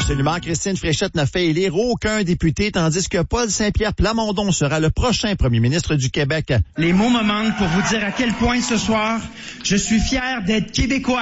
Absolument. Christine Fréchette n'a fait élire aucun député, tandis que Paul Saint-Pierre Plamondon sera le prochain premier ministre du Québec. Les mots me manquent pour vous dire à quel point ce soir, je suis fier d'être québécois.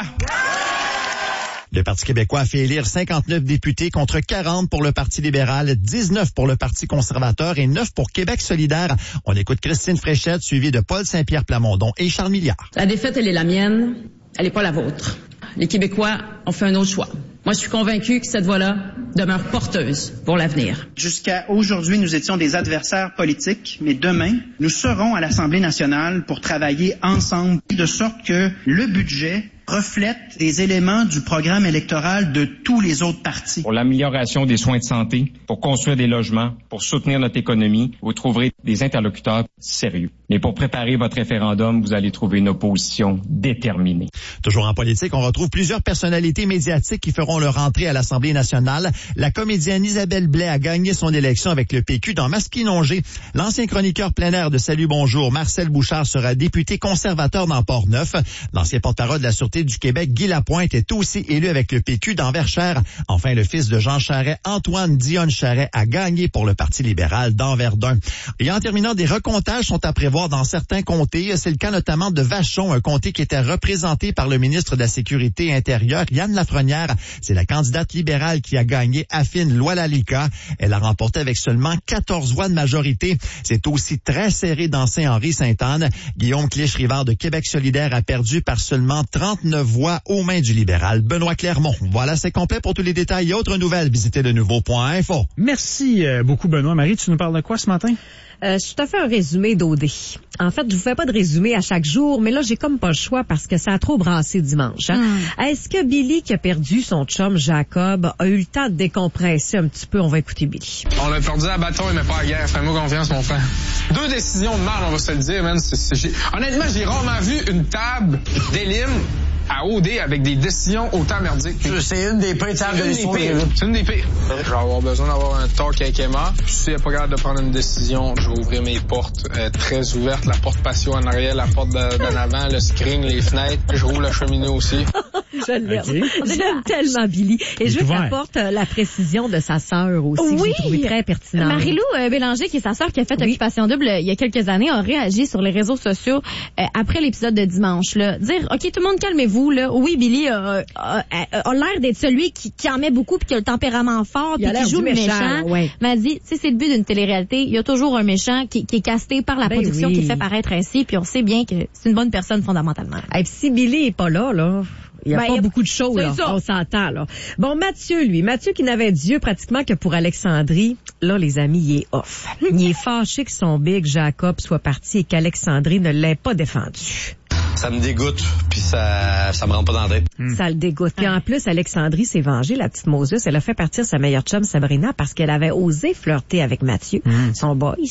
Le Parti québécois a fait élire 59 députés contre 40 pour le Parti libéral, 19 pour le Parti conservateur et 9 pour Québec solidaire. On écoute Christine Fréchette, suivie de Paul Saint-Pierre Plamondon et Charles Milliard. La défaite, elle est la mienne, elle n'est pas la vôtre. Les Québécois ont fait un autre choix. Moi, je suis convaincu que cette voie-là demeure porteuse pour l'avenir. Jusqu'à aujourd'hui, nous étions des adversaires politiques, mais demain, nous serons à l'Assemblée nationale pour travailler ensemble, de sorte que le budget reflète des éléments du programme électoral de tous les autres partis. Pour l'amélioration des soins de santé, pour construire des logements, pour soutenir notre économie, vous trouverez des interlocuteurs sérieux. Mais pour préparer votre référendum, vous allez trouver une opposition déterminée. Toujours en politique, on retrouve plusieurs personnalités médiatiques qui feront leur entrée à l'Assemblée nationale. La comédienne Isabelle Blais a gagné son élection avec le PQ dans Masquinongé. L'ancien chroniqueur plein air de Salut Bonjour, Marcel Bouchard, sera député conservateur dans Port-Neuf. L'ancien porte-parole de la Sûreté du Québec, Guy Lapointe, est aussi élu avec le PQ dans Verchères. Enfin, le fils de Jean Charest, Antoine Dionne Charest, a gagné pour le Parti libéral dans Verdun. Et en terminant, des recomptages sont à prévoir dans certains comtés. C'est le cas notamment de Vachon, un comté qui était représenté par le ministre de la Sécurité intérieure, Yann Lafrenière. C'est la candidate libérale qui a gagné, Affine Loilalika. Elle a remporté avec seulement 14 voix de majorité. C'est aussi très serré dans Saint-Henri-Sainte-Anne. Guillaume Clich-Rivard de Québec solidaire a perdu par seulement 39 voix aux mains du libéral Benoît Clermont. Voilà, c'est complet. Pour tous les détails et autres nouvelles, visitez lenouveau.info. Merci beaucoup, Benoît. Marie, tu nous parles de quoi ce matin? Je te fais un résumé d'OD. En fait, je vous fais pas de résumé à chaque jour, mais là, j'ai comme pas le choix parce que ça a trop brassé dimanche. Est-ce que Billy, qui a perdu son chum Jacob, a eu le temps de décompresser un petit peu? On va écouter Billy. On l'a perdu à bâton, mais pas à guerre. Fais-moi confiance, mon frère. 2 décisions de mal, on va se le dire, man. Honnêtement, j'ai rarement vu une table d'élim à OD avec des décisions autant merdiques. C'est une des pires tables de l'histoire. C'est une des pires. Je vais avoir besoin d'avoir un talk avec Emma. Si elle n'est pas capable de prendre une décision, je vais ouvrir mes portes très ouvertes. La porte patio en arrière, la porte d'en avant, le screen, les fenêtres. Je roule la cheminée aussi. Je l'aime. Okay. J'aime tellement Billy. Et je veux qu'il apporte la précision de sa sœur aussi, que j'ai trouvé très pertinente. Marie-Lou Bélanger, qui est sa sœur qui a fait Occupation Double il y a quelques années, a réagi sur les réseaux sociaux après l'épisode de dimanche. Là. Dire, OK, tout le monde calmez-vous. Là. Oui, Billy a l'air d'être celui qui en met beaucoup puis qui a le tempérament fort puis qui joue le méchant. Ouais. Mais elle dit, c'est le but d'une télé-réalité. Il y a toujours un méchant qui est casté par la production qui fait paraître ainsi, puis on sait bien que c'est une bonne personne fondamentalement. Et si Billy est pas là, il y a pas beaucoup de choses, là. On s'entend, là. Bon, Mathieu qui n'avait Dieu pratiquement que pour Alexandrie, là, les amis, il est off. Il est fâché que son big Jacob soit parti et qu'Alexandrie ne l'ait pas défendu. Ça me dégoûte, puis ça me rentre pas dans la tête. Ça le dégoûte. Puis en plus, Alexandrie s'est vengée, la petite Moses. Elle a fait partir sa meilleure chum Sabrina parce qu'elle avait osé flirter avec Mathieu, son boy,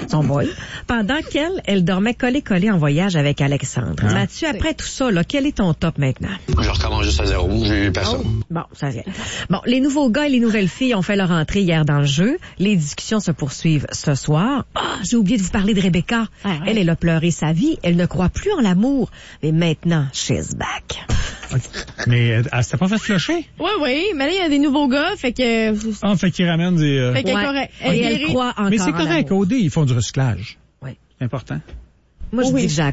pendant qu'elle dormait collée en voyage avec Alexandre. Mathieu, après tout ça, là, quel est ton top maintenant? Je recommence juste à zéro, j'ai eu personne. Bon, ça vient. Bon, les nouveaux gars et les nouvelles filles ont fait leur entrée hier dans le jeu. Les discussions se poursuivent ce soir. J'ai oublié de vous parler de Rebecca. Elle a pleuré sa vie. Elle ne croit plus en l'amour. Mais maintenant, she's back. Mais elle s'était pas fait flusher? Oui, mais là, il y a des nouveaux gars, fait que... fait qu'ils ramènent des... Fait qu'elle est correcte. Et elle croit encore. Mais c'est correct, OD, ils font du recyclage. Oui. C'est important. Moi, je dis que